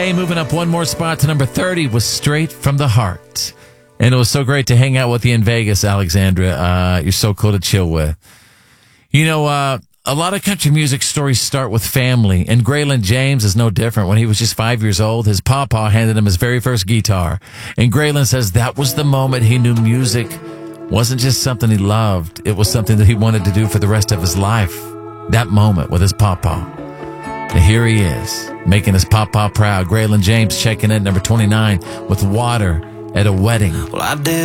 today, moving up one more spot to number 30, was Straight from the Heart. And it was so great to hang out with you in Vegas, Alexandra. You're so cool to chill with. You know, a lot of country music stories start with family, and Graylin James is no different. When he was just 5 years old, his pawpaw handed him his very first guitar. And Graylin says that was the moment he knew music wasn't just something he loved. It was something that he wanted to do for the rest of his life. That moment with his pawpaw. And here he is, making his pawpaw proud. Graylin James checking in at number 29 with Water at a Wedding. Well, I did